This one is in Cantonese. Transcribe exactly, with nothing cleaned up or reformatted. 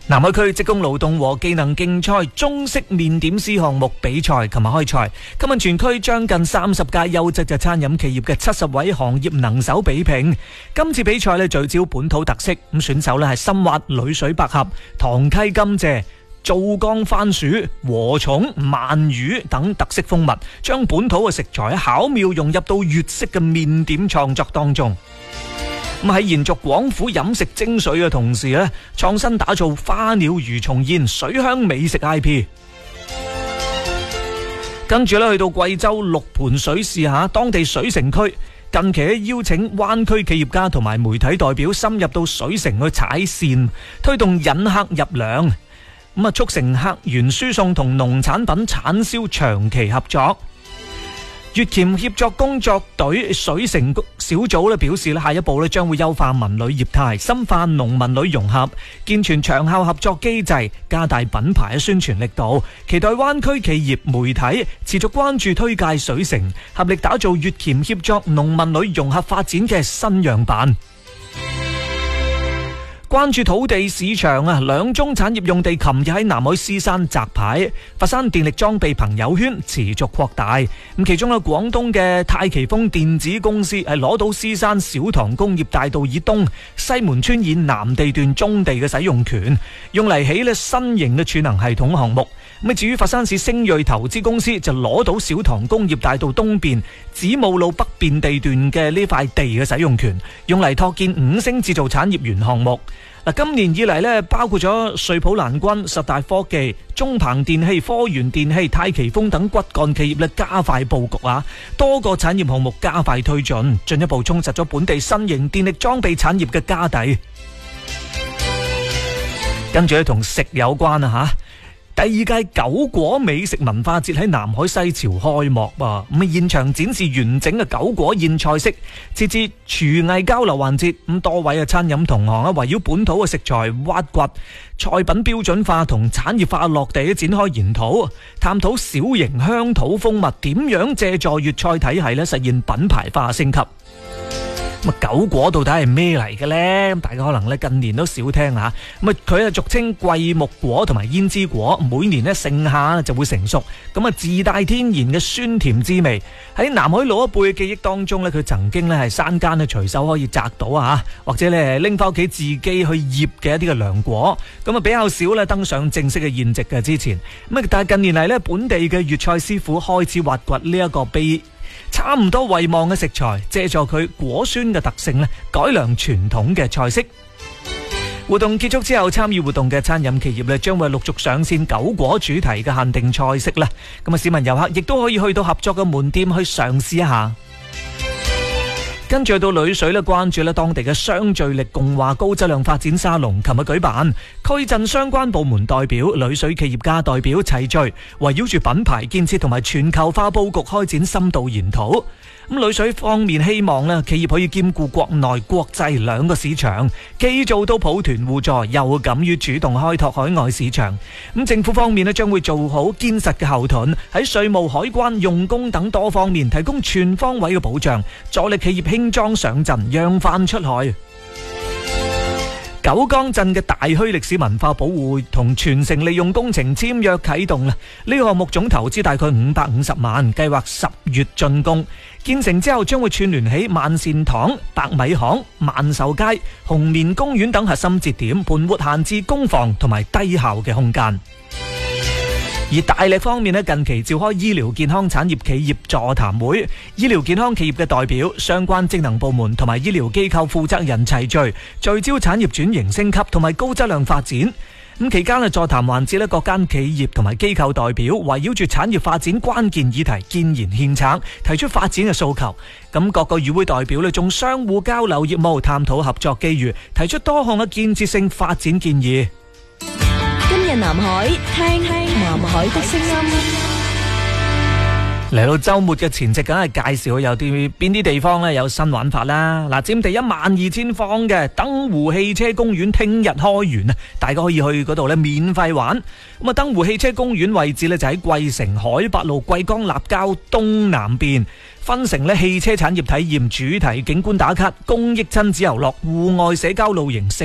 南海區職工勞動和技能競賽中式麵點師項目比賽琴日開賽，吸引全區將近三十家優質嘅餐飲企業嘅七十位行業能手比拼。今次比賽咧聚焦本土特色，咁選手咧係深挖滷水百合、塘溪甘蔗、做江番薯、禾蟲、鰻魚等特色風物，將本土嘅食材巧妙融入到粵式嘅麵點創作當中。咁喺延續廣府飲食精髓嘅同時咧，創新打造花鳥魚蟲宴水鄉美食 I P。跟住咧去到貴州六盤水試下當地水城區，近期邀請灣區企業家同埋媒體代表深入到水城去踩線，推動引客入糧，咁啊促成客源輸送同農產品產銷長期合作。粵黔協作工作隊水城小組咧表示咧，下一步咧將會優化文旅業態，深化農民旅融合，健全長效合作機制，加大品牌嘅宣傳力度。期待灣區企業媒體持續關注推介水城，合力打造粵黔協作農民旅融合發展嘅新樣板。關注土地市場啊，兩宗產業用地琴日喺南海獅山摘牌，佛山電力裝備朋友圈持續擴大。咁其中咧，廣東嘅太奇豐電子公司係攞到獅山小塘工業大道以東西門村以南地段棕地嘅使用權，用嚟起咧新型嘅儲能系統項目。咁至於佛山市星瑞投資公司就攞到小塘工業大道東邊子母路北邊地段嘅呢塊地嘅使用權，用嚟拓建五星製造產業園項目。嗱，今年以嚟咧，包括咗瑞普蘭君、十大科技、中鵬電器、科源電器、太奇豐等骨幹企業咧，加快布局啊！多個產業項目加快推進，進一步充實咗本地新型電力裝備產業嘅家底。跟住咧，同食有關啊吓。第二屆九果美食文化節喺南海西樵開幕啊！咁啊，現場展示完整嘅九果宴菜式，設置廚藝交流環節。咁多位嘅餐飲同行啊，圍繞本土嘅食材挖掘菜品標準化同產業化落地展開研討，探討小型鄉土風物點樣借助粵菜體系咧，實現品牌化升級。咁九果到底係咩嚟嘅呢？大家可能咧近年都少聽吓。咁啊，佢係俗稱桂木果同埋胭脂果，每年咧盛夏就會成熟，咁啊自帶天然嘅酸甜滋味。喺南海老一輩嘅記憶當中咧，佢曾經咧係山間咧隨手可以摘到啊，或者咧拎翻屋企自己去醃嘅一啲嘅涼果，咁啊比較少咧登上正式嘅宴席嘅之前。咁啊，但係近年嚟咧，本地嘅粵菜師傅開始挖掘呢一個秘差唔多遺忘嘅食材，借助佢果酸嘅特性咧，改良傳統嘅菜式。活動結束之後，參與活動嘅餐飲企業咧，將會陸續上線九果主題嘅限定菜式啦。咁啊，市民遊客亦都可以去到合作嘅門店去嘗試一下。跟住到旅水咧，關注咧當地嘅商聚力共話高質量發展沙龍，琴日舉辦，區鎮相關部門代表、旅水企業家代表齊聚，圍繞住品牌建設同埋全球化佈局開展深度研討。咁旅水方面希望咧，企業可以兼顧國內國際兩個市場，既做到抱團互助，又敢於主動開拓海外市場。咁政府方面咧，將會做好堅實嘅後盾，喺稅務、海關、用工等多方面提供全方位嘅保障，助力企業輕裝上陣，揚帆出海。九江鎮嘅大墟歷史文化保護同傳承利用工程簽約啟動啦！呢個項目總投資大概五百五十萬，計劃十月竣工。建成之後將會串聯起萬善堂、白米行、萬壽街、紅棉公園等核心節點，盤活閒置工房同埋低效嘅空間。而大力方面咧，近期召開醫療健康產業企業座談會，醫療健康企業嘅代表、相關職能部門同埋醫療機構負責人齊聚，聚焦產業轉型升級同埋高質量發展。咁期間嘅座談環節咧，各間企業同埋機構代表圍繞住產業發展關鍵議題建言獻策，提出發展嘅訴求。咁各個與會代表咧，仲相互交流業務，探討合作機遇，提出多項嘅建設性發展建議。 今日南海聽聽南海的聲音。 嚟到周末嘅前夕，梗係介紹有啲邊啲地方咧有新玩法啦。嗱，佔地一萬二千方嘅燈湖汽車公園聽日開園啊，大家可以去嗰度咧免費玩。咁啊，燈湖汽車公園位置咧就喺桂城海八路桂江立交東南邊，分成咧汽車產業體驗、主題景觀打卡、公益親子遊樂、戶外社交露營